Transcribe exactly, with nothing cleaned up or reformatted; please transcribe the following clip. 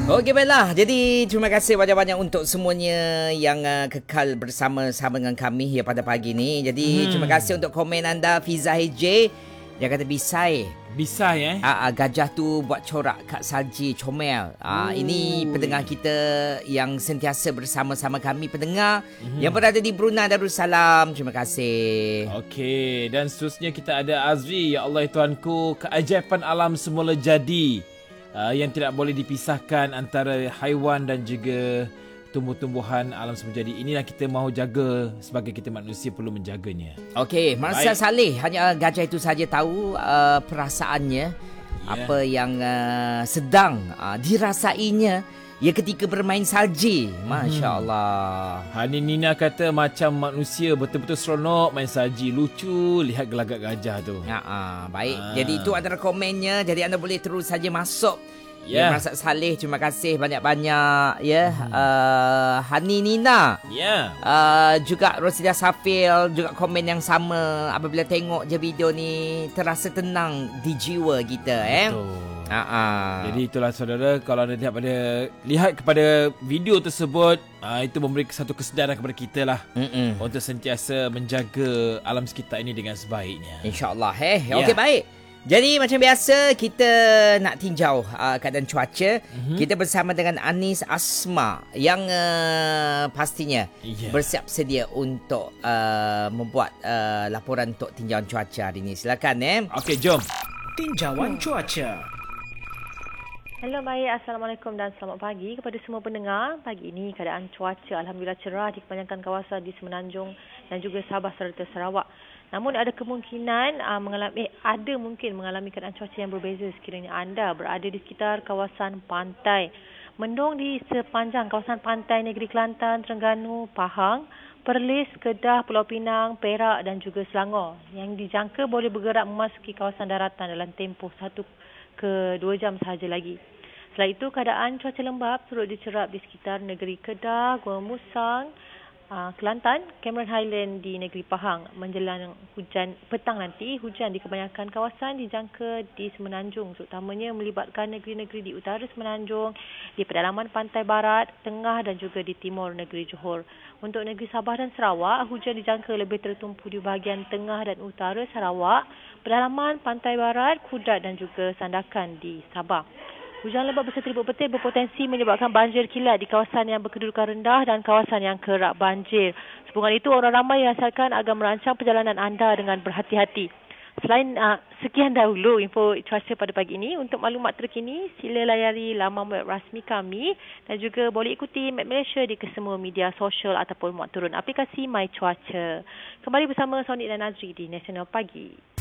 Okey, baiklah. Jadi terima kasih banyak-banyak untuk semuanya yang uh, kekal bersama-sama dengan kami ya pada pagi ni. Jadi hmm. terima kasih untuk komen anda Fiza H J. Dia kata bisai. Bisai eh? Ah, uh, gajah tu buat corak kat salji comel. Ah, uh, ini pendengar kita yang sentiasa bersama-sama kami, pendengar mm-hmm. yang berada di Brunei Darussalam. Terima kasih. Okey, dan seterusnya kita ada Azri. Ya Allah ya Tuhanku, keajaiban alam semula jadi. Uh, yang tidak boleh dipisahkan antara haiwan dan juga tumbuh-tumbuhan alam semula jadi. Inilah kita mahu jaga sebagai kita manusia perlu menjaganya. Okey, Marcel Saleh, hanya gajah itu saja tahu uh, perasaannya, yeah. apa yang uh, sedang uh, dirasainya ya ketika bermain salji. Masya Allah. Hmm. Hani Nina kata macam manusia betul-betul seronok main salji. Lucu lihat gelagat gajah tu. Ya, uh, baik. Ah. Jadi itu antara komennya. Jadi anda boleh terus saja masuk. Ya, yeah. Masad Saleh, terima kasih banyak-banyak ya. Hmm. Uh, Hani Nina. Ya. Yeah. Uh, juga Rosida Safil juga komen yang sama. Apabila tengok je video ni terasa tenang di jiwa kita. Eh. Betul. Uh-uh. Jadi itulah saudara, kalau anda lihat pada lihat kepada video tersebut, uh, itu memberi satu kesedaran kepada kita lah Mm-mm. untuk sentiasa menjaga alam sekitar ini dengan sebaiknya. InsyaAllah eh. Yeah. Okey, baik. Jadi macam biasa kita nak tinjau uh, keadaan cuaca. Mm-hmm. Kita bersama dengan Anis Asma yang uh, pastinya yeah. bersiap sedia untuk uh, membuat uh, laporan untuk tinjauan cuaca hari ini. Silakan eh. Okey, jom. Tinjauan cuaca. Hello, baik. Assalamualaikum dan selamat pagi kepada semua pendengar. Pagi ini keadaan cuaca alhamdulillah cerah di kebanyakan kawasan di Semenanjung dan juga Sabah serta Sarawak. Namun ada kemungkinan uh, mengalami eh, ada mungkin mengalami keadaan cuaca yang berbeza sekiranya anda berada di sekitar kawasan pantai. Mendung di sepanjang kawasan pantai negeri Kelantan, Terengganu, Pahang, Perlis, Kedah, Pulau Pinang, Perak dan juga Selangor yang dijangka boleh bergerak memasuki kawasan daratan dalam tempoh satu ke dua jam sahaja lagi. Selain itu, keadaan cuaca lembap turut dicerap di sekitar negeri Kedah, Gua Musang, uh, Kelantan, Cameron Highland di negeri Pahang. Menjelang hujan petang nanti, hujan di kebanyakan kawasan dijangka di Semenanjung, terutamanya melibatkan negeri-negeri di utara Semenanjung, di pedalaman pantai barat, tengah dan juga di timur negeri Johor. Untuk negeri Sabah dan Sarawak, hujan dijangka lebih tertumpu di bahagian tengah dan utara Sarawak, pedalaman pantai barat, Kudat dan juga Sandakan di Sabah. Hujan lebat berserta ribut petir berpotensi menyebabkan banjir kilat di kawasan yang berkedudukan rendah dan kawasan yang kerap banjir. Sehubungan itu, orang ramai diasarkan agar merancang perjalanan anda dengan berhati-hati. Selain uh, sekian dahulu info cuaca pada pagi ini. Untuk maklumat terkini, sila layari laman web rasmi kami dan juga boleh ikuti Map Malaysia di kesemua media sosial ataupun muat turun aplikasi My Cuaca. Kembali bersama Sonik dan Nazri di Nasional Pagi.